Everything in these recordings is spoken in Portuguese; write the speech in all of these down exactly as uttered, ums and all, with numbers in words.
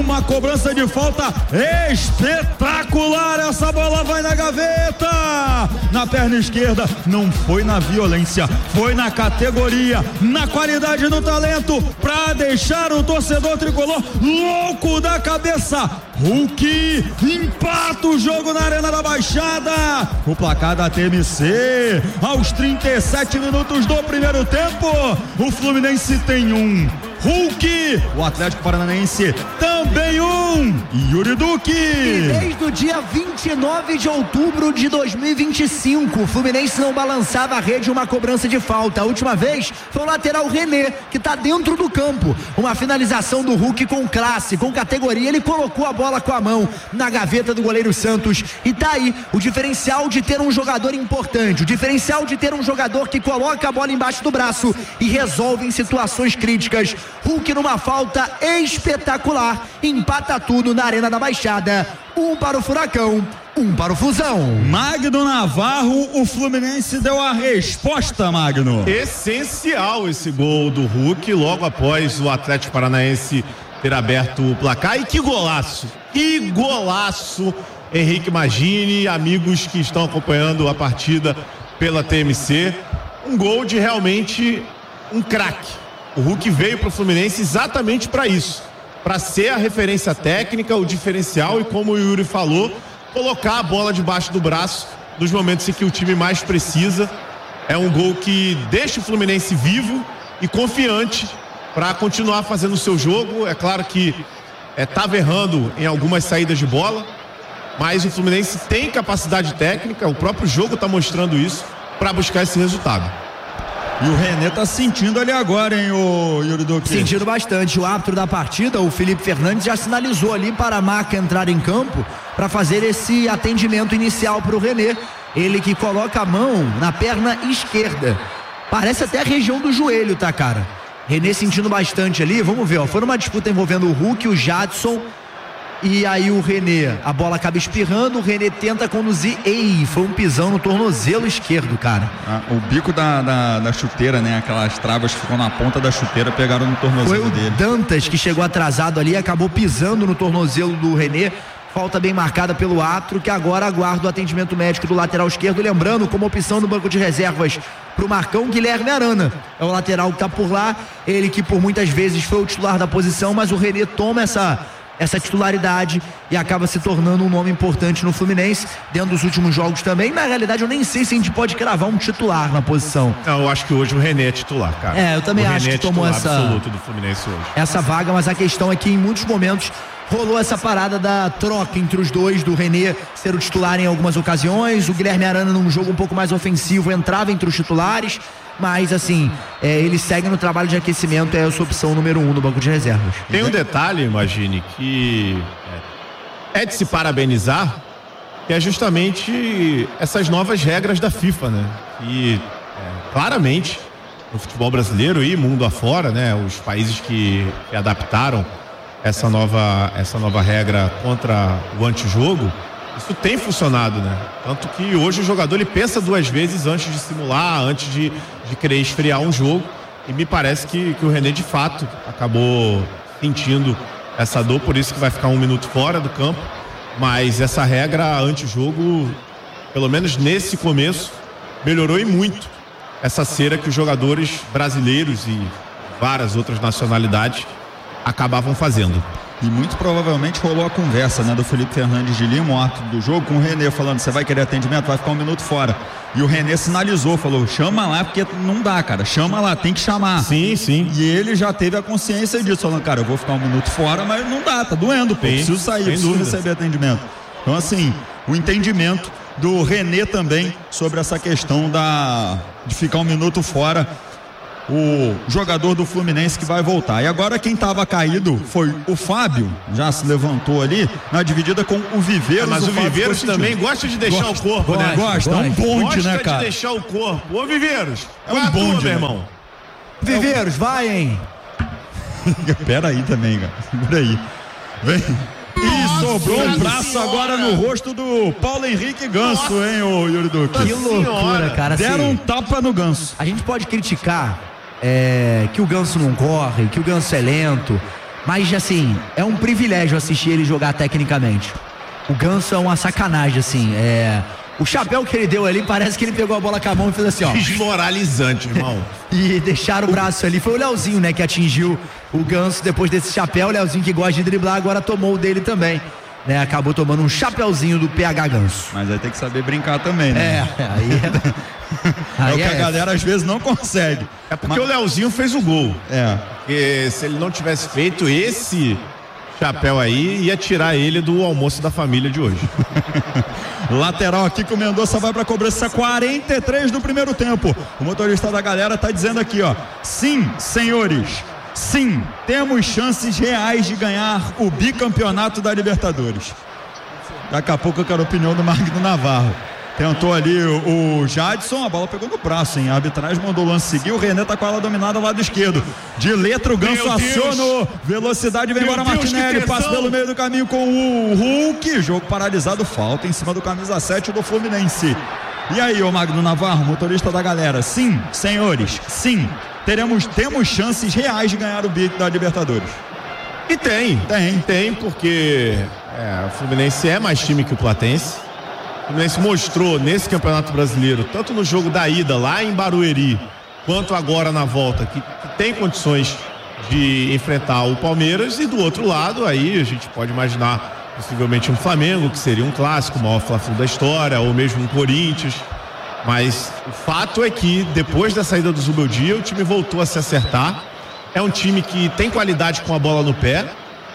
uma cobrança de falta espetacular, essa bola vai na gaveta, na perna esquerda, não foi na violência, foi na categoria, na qualidade do talento, pra deixar o torcedor tricolor louco da cabeça. Hulk empata o jogo na Arena da Baixada. O placar da T M C aos trinta e sete minutos do primeiro tempo. O Fluminense tem um, Hulk, o Atlético Paranaense também um, Yuri Duque. E desde o dia vinte e nove de outubro de dois mil e vinte e cinco, o Fluminense não balançava a rede uma cobrança de falta. A última vez foi o lateral René, que está dentro do campo. Uma finalização do Hulk com classe, com categoria. Ele colocou a bola com a mão na gaveta do goleiro Santos. E tá aí o diferencial de ter um jogador importante, o diferencial de ter um jogador que coloca a bola embaixo do braço e resolve em situações críticas. Hulk numa falta espetacular, empata tudo na Arena da Baixada. Um para o Furacão, um para o Fusão. Magno Navarro, o Fluminense deu a resposta, Magno. Essencial esse gol do Hulk logo após o Atlético Paranaense ter aberto o placar. E que golaço, que golaço, Henrique Magini, amigos que estão acompanhando a partida pela T M C. Um gol de realmente um craque. O Hulk veio para o Fluminense exatamente para isso, para ser a referência técnica, o diferencial e, como o Yuri falou, colocar a bola debaixo do braço nos momentos em que o time mais precisa. É um gol que deixa o Fluminense vivo e confiante para continuar fazendo o seu jogo. É claro que estava é, errando em algumas saídas de bola, mas o Fluminense tem capacidade técnica, o próprio jogo está mostrando isso, para buscar esse resultado. E o René tá sentindo ali agora, hein, o Yuri Duque? Sentindo bastante. O árbitro da partida, o Felipe Fernandes, já sinalizou ali para a Maca entrar em campo para fazer esse atendimento inicial para o René. Ele que coloca a mão na perna esquerda. Parece até a região do joelho, tá, cara? René sentindo bastante ali. Vamos ver, ó. Foi uma disputa envolvendo o Hulk, o Jadson. E aí o René, a bola acaba espirrando, o René tenta conduzir. Ei, foi um pisão no tornozelo esquerdo, cara. Ah, o bico da, da, da chuteira, né? Aquelas travas que ficam na ponta da chuteira pegaram no tornozelo dele. Foi o Dantas que chegou atrasado ali, acabou pisando no tornozelo do René. Falta bem marcada pelo árbitro, que agora aguarda o atendimento médico do lateral esquerdo. Lembrando, como opção no banco de reservas pro Marcão, Guilherme Arana. É o lateral que tá por lá. Ele que por muitas vezes foi o titular da posição, mas o René toma essa... essa titularidade e acaba se tornando um nome importante no Fluminense dentro dos últimos jogos também. Na realidade, eu nem sei se a gente pode cravar um titular na posição. Não, eu acho que hoje o René é titular, cara. É, eu também o acho René que tomou é essa absoluto do Fluminense hoje. essa vaga, mas a questão é que em muitos momentos rolou essa parada da troca entre os dois, do René ser o titular em algumas ocasiões, o Guilherme Arana num jogo um pouco mais ofensivo entrava entre os titulares. Mas assim, é, ele segue no trabalho de aquecimento, é a sua opção número um no banco de reservas. Tem um detalhe, imagine, que é de se parabenizar, que é justamente essas novas regras da FIFA, né? E é, claramente no futebol brasileiro e mundo afora, né? Os países que, que adaptaram essa nova, essa nova regra contra o antijogo, isso tem funcionado, né? Tanto que hoje o jogador ele pensa duas vezes antes de simular, antes de, de querer esfriar um jogo. E me parece que, que o René de fato acabou sentindo essa dor, por isso que vai ficar um minuto fora do campo. Mas essa regra anti-jogo, pelo menos nesse começo, melhorou e muito essa cera que os jogadores brasileiros e várias outras nacionalidades acabavam fazendo. E muito provavelmente rolou a conversa, né, do Felipe Fernandes de Lima, o árbitro do jogo, com o René, falando: você vai querer atendimento? Vai ficar um minuto fora. E o René sinalizou, falou: chama lá, porque não dá, cara, chama lá, tem que chamar. Sim, sim. E ele já teve a consciência disso, falando: cara, eu vou ficar um minuto fora, mas não dá, tá doendo, pô, sim, preciso sair, preciso dúvida. receber atendimento. Então, assim, o entendimento do René também sobre essa questão da, de ficar um minuto fora, o jogador do Fluminense que vai voltar. E agora quem estava caído foi o Fábio, já se levantou ali na dividida com o Viveiros. É, mas o, o Viveiros também gosta de deixar gosta, o corpo, gosta, né? Gosta, é um bonde, gosta né, cara? de deixar o corpo. Ô, Viveiros, é um bonde, tua, meu irmão. Né? Viveiros, vai, hein? Pera aí também, cara. Segura aí. Vem. E sobrou um braço senhora. agora no rosto do Paulo Henrique Ganso, Nossa. hein, ô Yuri Duque? Que loucura, cara. Deram assim, um tapa no Ganso. A gente pode criticar é, que o Ganso não corre, que o Ganso é lento, mas assim, é um privilégio assistir ele jogar tecnicamente. O Ganso é uma sacanagem, assim, é... O chapéu que ele deu ali, parece que ele pegou a bola com a mão e fez assim, ó. Desmoralizante, irmão. E deixaram o braço ali. Foi o Leozinho, né, que atingiu o Ganso depois desse chapéu. O Leozinho que gosta de driblar, agora tomou o dele também. Né, acabou tomando um chapéuzinho do P H Ganso. Mas aí tem que saber brincar também, né? É, aí é... aí é o que é a galera às vezes não consegue. É porque Mas... o Leozinho fez o gol. É. Porque se ele não tivesse feito esse chapéu aí, ia tirar ele do almoço da família de hoje. Lateral aqui que o Mendonça vai para cobrança, quarenta e três do primeiro tempo. O motorista da galera tá dizendo aqui, ó: sim, senhores, sim, temos chances reais de ganhar o bicampeonato da Libertadores. Daqui a pouco eu quero a opinião do Magno Navarro. Tentou ali o, o Jadson, a bola pegou no braço, hein? A arbitragem mandou o lance seguir, o René tá com ela dominada lado esquerdo. De letra o Ganso acionou, velocidade, vem embora Martinelli, passa pelo meio do caminho com o Hulk, jogo paralisado, falta em cima do camisa sete do Fluminense. E aí, ô Magno Navarro, motorista da galera, sim, senhores, sim, teremos, temos chances reais de ganhar o bico da Libertadores. E tem, tem, tem, porque é, o Fluminense é mais time que o Platense. O Fluminense mostrou nesse Campeonato Brasileiro, tanto no jogo da ida lá em Barueri, quanto agora na volta, que, que tem condições de enfrentar o Palmeiras. E do outro lado, aí a gente pode imaginar possivelmente um Flamengo, que seria um clássico, o maior Fla-Flu da história, ou mesmo um Corinthians. Mas o fato é que depois da saída do Zubeldia, o time voltou a se acertar. É um time que tem qualidade com a bola no pé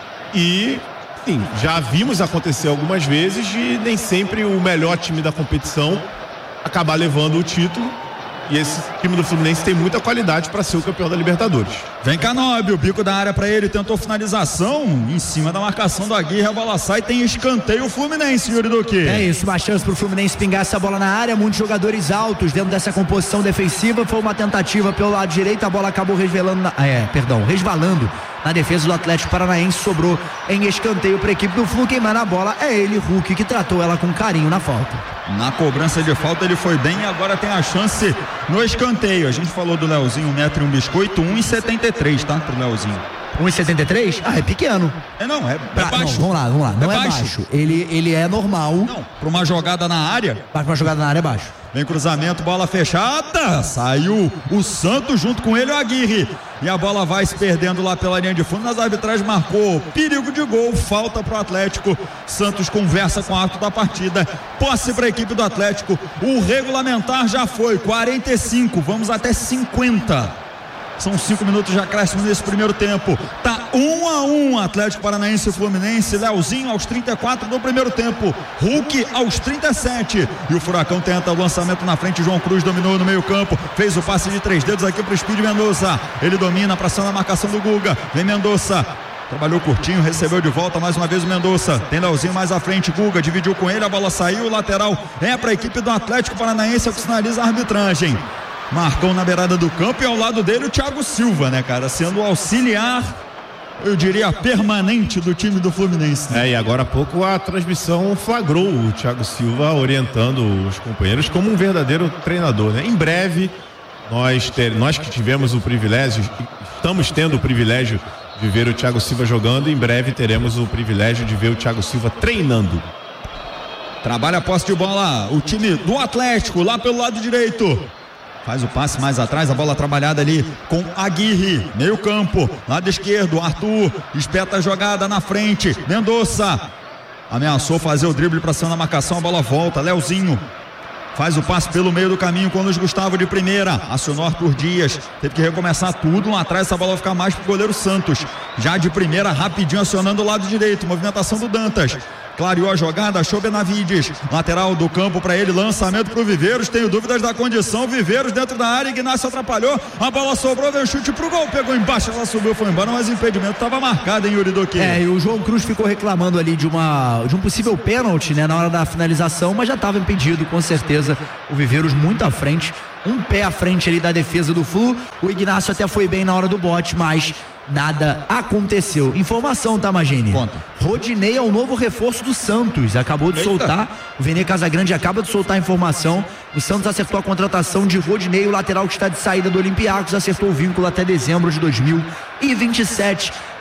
e... Sim, já vimos acontecer algumas vezes de nem sempre o melhor time da competição acabar levando o título. E esse time do Fluminense tem muita qualidade para ser o campeão da Libertadores. Vem Canóbio, o bico da área para ele, tentou finalização em cima da marcação do Aguirre, a bola sai, tem escanteio o Fluminense, Yuri Duque. É isso, uma chance pro Fluminense pingar essa bola na área, muitos jogadores altos dentro dessa composição defensiva, foi uma tentativa pelo lado direito, a bola acabou resvalando, na, é, perdão, resvalando na defesa do Atlético Paranaense, sobrou em escanteio para a equipe do Flu. Quem manda a bola é ele, Hulk, que tratou ela com carinho na falta. Na cobrança de falta ele foi bem e agora tem a chance no escanteio. A gente falou do Leozinho, um metro e um biscoito, um e setenta e três, tá? Pro Leozinho. um e setenta e três? Ah, é pequeno. É não, é, é pra, baixo. Não, vamos lá, vamos lá. Não é, é baixo. baixo. Ele, ele é normal. Não, pra uma jogada na área. Pra uma jogada na área é baixo. Vem cruzamento, bola fechada, saiu o Santos junto com ele, o Aguirre, e a bola vai se perdendo lá pela linha de fundo, nas arbitragens marcou perigo de gol, falta pro Atlético. Santos conversa com o árbitro da partida, posse para a equipe do Atlético. O regulamentar já foi quarenta e cinco, vamos até cinquenta. São cinco minutos de acréscimo nesse primeiro tempo. Tá um a um, Atlético Paranaense e Fluminense. Leozinho aos trinta e quatro do primeiro tempo. Hulk aos trinta e sete. E o Furacão tenta o lançamento na frente. João Cruz dominou no meio campo. Fez o passe de três dedos aqui pro Speed Mendonça. Ele domina para cima da marcação do Guga. Vem Mendonça. Trabalhou curtinho, recebeu de volta mais uma vez o Mendonça. Tem Leozinho mais à frente. Guga dividiu com ele. A bola saiu. O lateral é para a equipe do Atlético Paranaense. É o que sinaliza a arbitragem. Marcão na beirada do campo e ao lado dele o Thiago Silva, né, cara? Sendo o auxiliar, eu diria, permanente do time do Fluminense. Né? É, e agora há pouco a transmissão flagrou o Thiago Silva orientando os companheiros como um verdadeiro treinador, né? Em breve, nós, ter, nós que tivemos o privilégio, estamos tendo o privilégio de ver o Thiago Silva jogando, em breve teremos o privilégio de ver o Thiago Silva treinando. Trabalha a posse de bola, o time do Atlético, lá pelo lado direito. Faz o passe mais atrás, a bola trabalhada ali com Aguirre, meio campo, lado esquerdo, Arthur, espeta a jogada na frente, Mendonça, ameaçou fazer o drible para cima da marcação, a bola volta, Leozinho, faz o passe pelo meio do caminho com o Luiz Gustavo de primeira, acionou Arthur Dias, teve que recomeçar tudo lá atrás, essa bola vai ficar mais pro goleiro Santos, já de primeira, rapidinho acionando o lado direito, movimentação do Dantas. Clareou a jogada, achou Benavides, lateral do campo para ele, lançamento pro Viveiros, tenho dúvidas da condição, Viveiros dentro da área, Ignacio atrapalhou, a bola sobrou, veio chute pro gol, pegou embaixo, ela subiu, foi embora, mas o impedimento estava marcado, hein, Yuri Duque? É, e o João Cruz ficou reclamando ali de uma de um possível pênalti, né, na hora da finalização, mas já estava impedido, com certeza, o Viveiros muito à frente, um pé à frente ali da defesa do Flu, o Ignacio até foi bem na hora do bote, mas nada aconteceu. Informação, tá, Magini? Conta. Rodinei é o novo reforço do Santos. Acabou de Eita. soltar. O Vene Casagrande acaba de soltar a informação. O Santos acertou a contratação de Rodinei, o lateral que está de saída do Olympiacos. Acertou o vínculo até dezembro de dois mil e vinte e sete.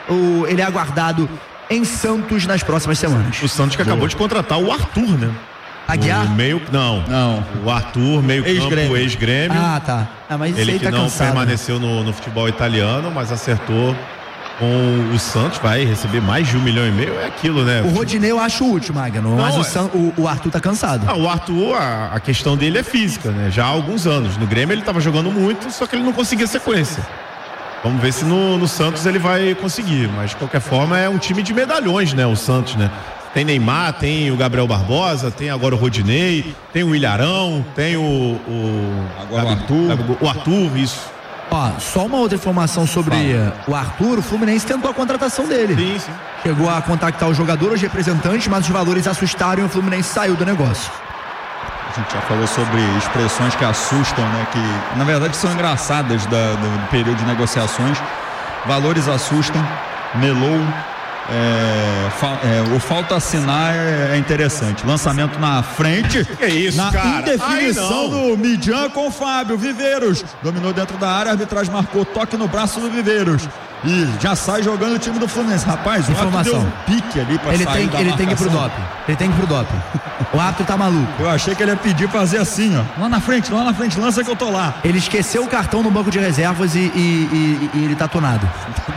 o, ele é aguardado em Santos nas próximas semanas. O Santos que Boa. acabou de contratar o Arthur, né? Aguiar? O meio, não, não. O Arthur, meio campo, ex-Grêmio. Ah, tá. Ah, mas ele aí que tá não cansado, permaneceu no, no futebol italiano, mas acertou com o Santos, vai receber mais de um milhão e meio, é aquilo, né? O Rodinei eu acho útil, Magno, mas não, o, San, o, o Arthur tá cansado. Ah, o Arthur, a, a questão dele é física, né? Já há alguns anos. No Grêmio ele tava jogando muito, só que ele não conseguia sequência. Vamos ver se no, no Santos ele vai conseguir, mas de qualquer forma é um time de medalhões, né? O Santos, né? Tem Neymar, tem o Gabriel Barbosa, tem agora o Rodinei, tem o Ilharão, tem o... o agora o Arthur. O Arthur, isso. Ó, só uma outra informação sobre Fala. o Arthur. O Fluminense tentou a contratação dele. Sim, sim. Chegou a contactar o jogador, os representantes, mas os valores assustaram e o Fluminense saiu do negócio. A gente já falou sobre expressões que assustam, né? Que na verdade são engraçadas da, do período de negociações. Valores assustam, melou. É, fa, é, o falta assinar é, é interessante. Lançamento na frente. Que isso, na cara? Indefinição do Midian com o Fábio. Viveiros dominou dentro da área. A arbitragem marcou toque no braço do Viveiros. E já sai jogando o time do Fluminense. Rapaz, o Informação. Arthur deu um pique ali pra ele sair tem, da Ele tem que ir pro marcação. doping. Ele tem que ir pro doping. O Arthur tá maluco. Eu achei que ele ia pedir pra fazer assim, ó. Lá na frente, lá na frente, lança que eu tô lá. Ele esqueceu o cartão no banco de reservas e, e, e, e ele tá tunado.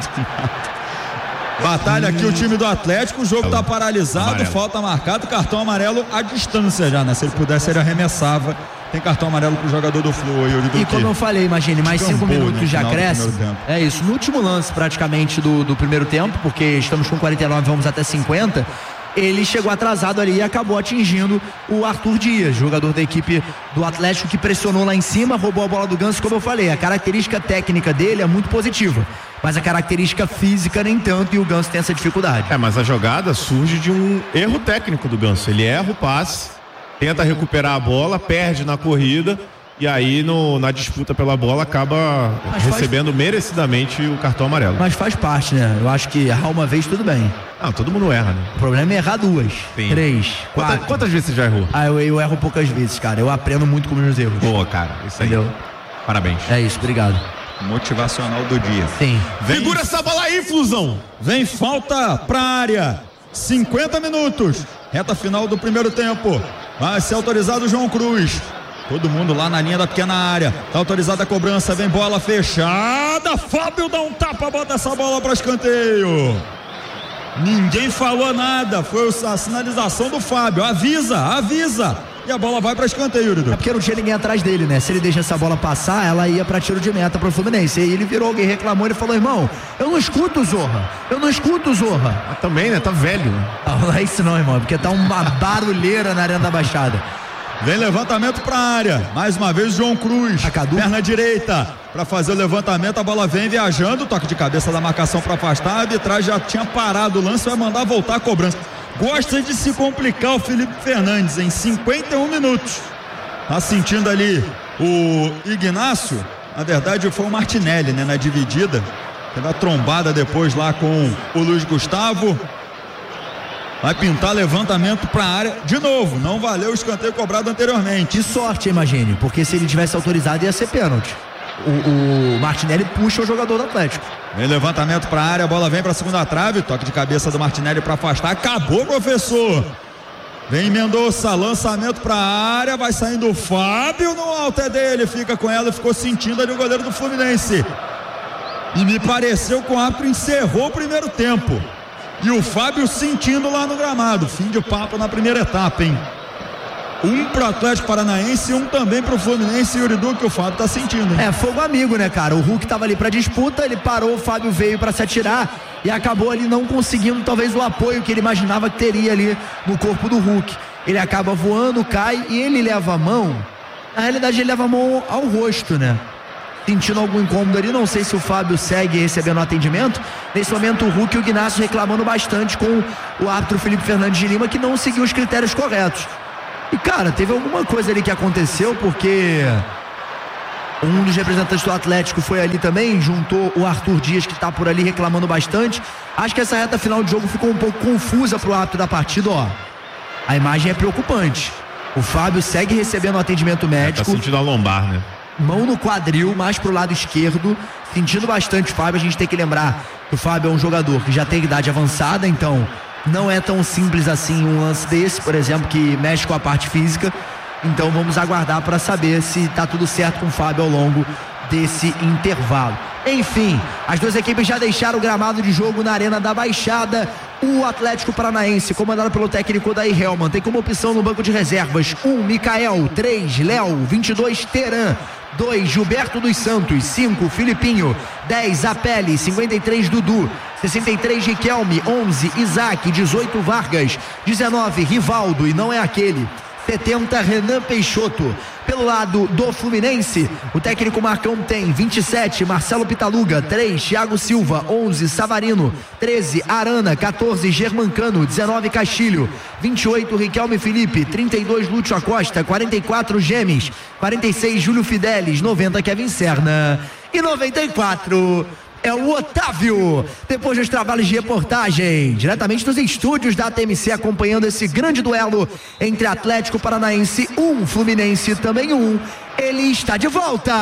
Batalha aqui o time do Atlético, o jogo tá paralisado, amarelo. Falta marcada, cartão amarelo à distância já, né? Se ele pudesse, ele arremessava. Tem cartão amarelo pro jogador do Flu. E como eu falei, imagine, mais cinco minutos já cresce. É isso, no último lance praticamente do, do primeiro tempo, porque estamos com quarenta e nove, vamos até cinquenta. Ele chegou atrasado ali e acabou atingindo o Arthur Dias, jogador da equipe do Atlético, que pressionou lá em cima, roubou a bola do Ganso. Como eu falei, a característica técnica dele é muito positiva, mas a característica física nem tanto, e o Ganso tem essa dificuldade. É, mas a jogada surge de um erro técnico do Ganso. Ele erra o passe, tenta recuperar a bola, perde na corrida e aí no, na disputa pela bola acaba Mas recebendo faz... merecidamente o cartão amarelo. Mas faz parte, né? Eu acho que errar uma vez tudo bem. Ah, todo mundo erra, né? O problema é errar duas, Sim. três, quatro. Quantas, quantas vezes você já errou? Ah, eu, eu erro poucas vezes, cara. Eu aprendo muito com meus erros. Boa, cara. Isso aí. Entendeu? Parabéns. É isso, obrigado. Motivacional do dia. Sim. Vem... Segura essa bola aí, Flusão. Vem falta pra área. cinquenta minutos. Reta final do primeiro tempo. Vai ser autorizado o João Cruz. Todo mundo lá na linha da pequena área. Tá autorizada a cobrança. Vem bola fechada. Fábio dá um tapa, bota essa bola para escanteio. Ninguém falou nada. Foi a sinalização do Fábio. Avisa, avisa. E a bola vai para escanteio, Yuri. É porque não tinha ninguém atrás dele, né? Se ele deixa essa bola passar, ela ia para tiro de meta pro Fluminense. E aí ele virou, alguém reclamou, ele falou: irmão, eu não escuto o Zorra. Eu não escuto o Zorra. Mas também, né? Tá velho. Não é isso não, irmão, porque tá uma barulheira na Arena da Baixada. Vem levantamento para a área. Mais uma vez João Cruz. A Cadu. Perna direita para fazer o levantamento. A bola vem viajando. Toque de cabeça da marcação para afastar. A arbitragem já tinha parado o lance. Vai mandar voltar a cobrança. Gosta de se complicar o Felipe Fernandes em cinquenta e um minutos. Tá sentindo ali o Ignácio. Na verdade foi o Martinelli, né? Na dividida. Teve a trombada depois lá com o Luiz Gustavo. Vai pintar levantamento para a área de novo. Não valeu o escanteio cobrado anteriormente. De sorte, imagine, porque se ele tivesse autorizado ia ser pênalti. O, o Martinelli puxa o jogador do Atlético. Vem levantamento para a área, a bola vem para a segunda trave. Toque de cabeça do Martinelli para afastar. Acabou, professor. Vem Mendonça, lançamento para a área. Vai saindo o Fábio no alto é dele. Fica com ela e ficou sentindo ali o goleiro do Fluminense. E me pareceu que o árbitro encerrou o primeiro tempo. E o Fábio sentindo lá no gramado. Fim de papo na primeira etapa, hein? Um pro Atlético Paranaense e um também pro Fluminense e Uridu, que o Fábio tá sentindo, hein? É, fogo amigo, né, cara? O Hulk tava ali pra disputa, ele parou, o Fábio veio pra se atirar e acabou ali não conseguindo talvez o apoio que ele imaginava que teria ali no corpo do Hulk. Ele acaba voando, cai e ele leva a mão. Na realidade ele leva a mão ao rosto, né? Sentindo algum incômodo ali, não sei se o Fábio segue recebendo atendimento. Nesse momento o Hulk e o Ignácio reclamando bastante com o árbitro Felipe Fernandes de Lima, que não seguiu os critérios corretos. E cara, teve alguma coisa ali que aconteceu, porque um dos representantes do Atlético foi ali também, juntou o Arthur Dias, que tá por ali reclamando bastante. Acho que essa reta final de jogo ficou um pouco confusa pro árbitro da partida, ó. A imagem é preocupante. O Fábio segue recebendo atendimento médico. É, tá sentindo a lombar, né? Mão no quadril, mais pro lado esquerdo, sentindo bastante. Fábio, a gente tem que lembrar O Fábio é um jogador que já tem idade avançada, então não é tão simples assim um lance desse, por exemplo, que mexe com a parte física. Então vamos aguardar para saber se tá tudo certo com o Fábio ao longo desse intervalo. Enfim, as duas equipes já deixaram o gramado de jogo na Arena da Baixada. O Atlético Paranaense, comandado pelo técnico Daí Helman, tem como opção no banco de reservas um Mikael, três Léo, vinte e dois Teran, dois Gilberto dos Santos, cinco Filipinho, dez Apele, cinquenta e três Dudu, sessenta e três Riquelme, onze Isaac, dezoito Vargas, dezenove Rivaldo, e não é aquele, setenta Renan Peixoto. Pelo lado do Fluminense, o técnico Marcão tem vinte e sete Marcelo Pitaluga, três Thiago Silva, onze Savarino, treze Arana, quatorze Germancano, dezenove Castilho, vinte e oito Riquelme Felipe, trinta e dois Lúcio Acosta, quarenta e quatro Gemes, quarenta e seis Júlio Fidelis, noventa Kevin Serna e noventa e quatro é o Otávio. Depois dos trabalhos de reportagem, diretamente dos estúdios da A T M C, acompanhando esse grande duelo entre Atlético Paranaense um, Fluminense também um, ele está de volta.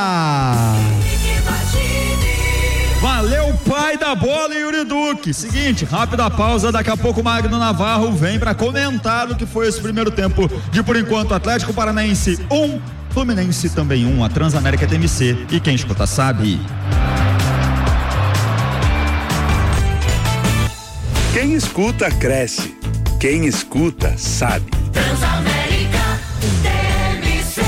Valeu, pai da bola, Yuri Duque. Seguinte, rápida pausa, daqui a pouco o Magno Navarro vem para comentar o que foi esse primeiro tempo de, por enquanto, Atlético Paranaense um, Fluminense também um, a Transamérica A T M C, e quem escuta sabe. Quem escuta, cresce. Quem escuta, sabe. Transamérica T M C.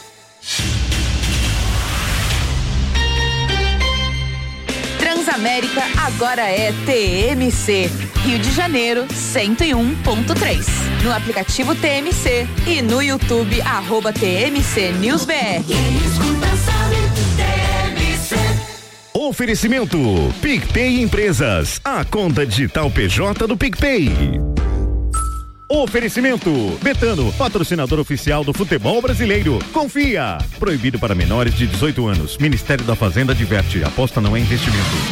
Transamérica agora é T M C. Rio de Janeiro, cento e um ponto três. No aplicativo T M C e no YouTube, arroba T M C News B R. Quem escuta, sabe. T M C. Oferecimento PicPay Empresas, a conta digital P J do PicPay. Oferecimento Betano, patrocinador oficial do futebol brasileiro. Confia. Proibido para menores de dezoito anos. Ministério da Fazenda adverte, aposta não é investimento.